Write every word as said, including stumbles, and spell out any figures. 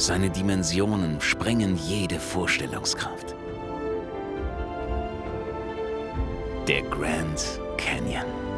Seine Dimensionen sprengen jede Vorstellungskraft. Der Grand Canyon.